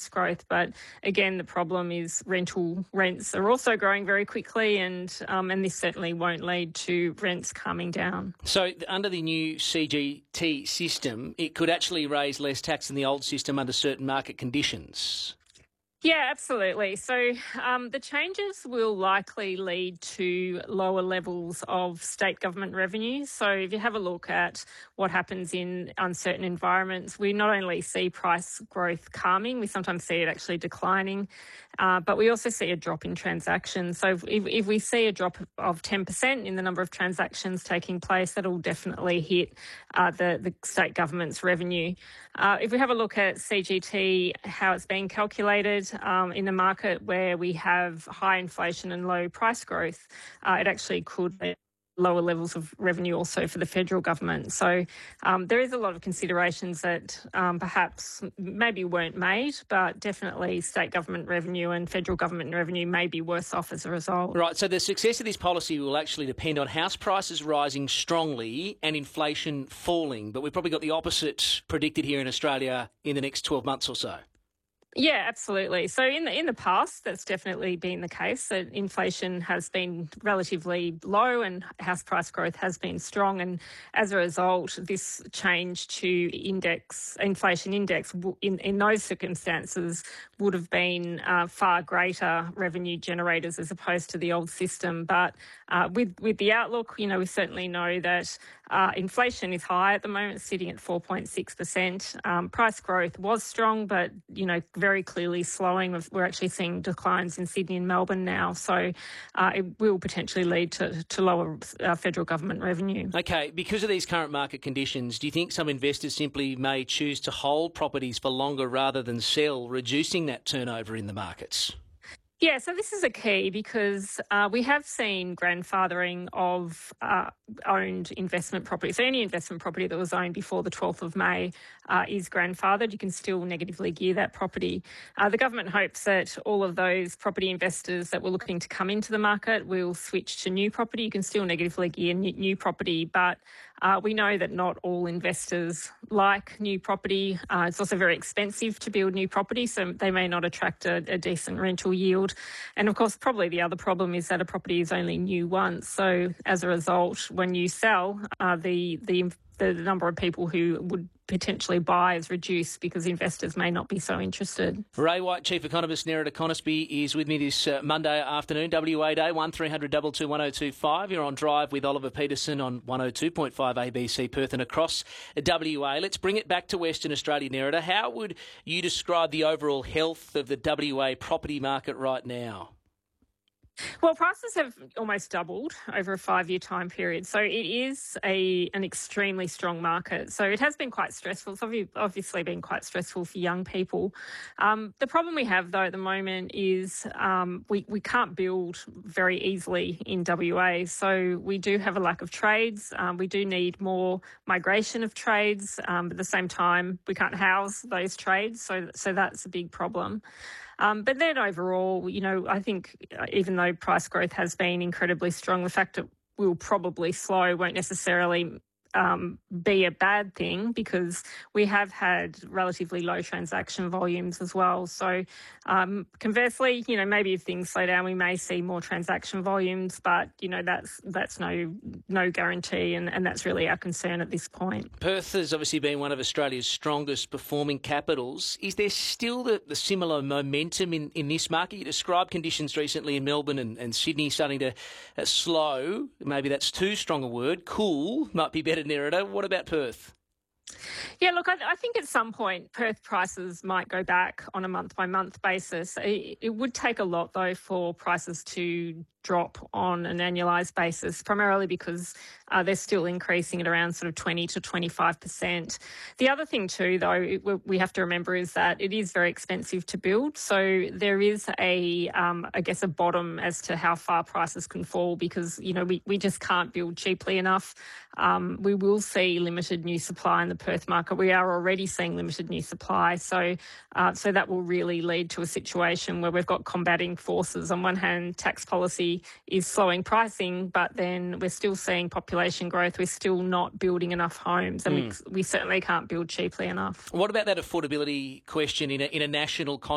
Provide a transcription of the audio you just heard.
price growth. But again, the problem is rental rents are also growing very quickly, and this certainly won't lead to rents calming down. So under the new CGT system, it could actually raise less tax than the old system under certain market conditions. Yeah, absolutely. So the changes will likely lead to lower levels of state government revenues. So if you have a look at what happens in uncertain environments, we not only see price growth calming, we sometimes see it actually declining, but we also see a drop in transactions. So if we see a drop of 10% in the number of transactions taking place, that will definitely hit the state government's revenue. If we have a look at CGT, how it's being calculated, in a market where we have high inflation and low price growth, it actually could be lower levels of revenue also for the federal government. So there is a lot of considerations that perhaps maybe weren't made, but definitely state government revenue and federal government revenue may be worse off as a result. Right, so the success of this policy will actually depend on house prices rising strongly and inflation falling, but we've probably got the opposite predicted here in Australia in the next 12 months or so. Yeah, absolutely. So in the past, that's definitely been the case. That inflation has been relatively low and house price growth has been strong. And as a result, this change to inflation index in those circumstances would have been far greater revenue generators as opposed to the old system. But with the outlook, we certainly know that inflation is high at the moment, sitting at 4.6%. Price growth was strong, but, very clearly slowing. We're actually seeing declines in Sydney and Melbourne now. So it will potentially lead to lower federal government revenue. Okay, because of these current market conditions, do you think some investors simply may choose to hold properties for longer rather than sell, reducing that turnover in the markets? Yeah, so this is a key because we have seen grandfathering of owned investment property. So any investment property that was owned before the 12th of May is grandfathered. You can still negatively gear that property. The government hopes that all of those property investors that were looking to come into the market will switch to new property. You can still negatively gear new property, but we know that not all investors like new property. It's also very expensive to build new property, so they may not attract a decent rental yield. And of course, probably the other problem is that a property is only new once. So as a result, when you sell, the number of people who would potentially buy is reduced because investors may not be so interested. Ray White, Chief Economist, Nerida Conisbee, is with me this Monday afternoon, WA Day, 1300 222 1025. You're on Drive with Oliver Peterson on 102.5 ABC Perth and across WA. Let's bring it back to Western Australia, Nerida. How would you describe the overall health of the WA property market right now? Well, prices have almost doubled over a 5-year time period. So it is an extremely strong market. So it has been quite stressful. It's obviously been quite stressful for young people. The problem we have, though, at the moment is we can't build very easily in WA. So we do have a lack of trades. We do need more migration of trades. But at the same time, we can't house those trades. So that's a big problem. But then overall, I think even though price growth has been incredibly strong, the fact it will probably slow won't necessarily be a bad thing because we have had relatively low transaction volumes as well. So conversely, maybe if things slow down, we may see more transaction volumes, but, that's no guarantee and that's really our concern at this point. Perth has obviously been one of Australia's strongest performing capitals. Is there still the similar momentum in this market? You described conditions recently in Melbourne and Sydney starting to slow. Maybe that's too strong a word. Cool might be better, Nerida. What about Perth? Yeah, look, I think at some point Perth prices might go back on a month-by-month basis. It would take a lot, though, for prices to drop on an annualised basis, primarily because they're still increasing at around sort of 20 to 25%. The other thing too, though, we have to remember is that it is very expensive to build. So there is a bottom as to how far prices can fall because, we just can't build cheaply enough. We will see limited new supply in the Perth market. We are already seeing limited new supply. So that will really lead to a situation where we've got combating forces. On one hand, tax policy is slowing pricing, but then we're still seeing population growth. We're still not building enough homes, and we certainly can't build cheaply enough. What about that affordability question in a national context?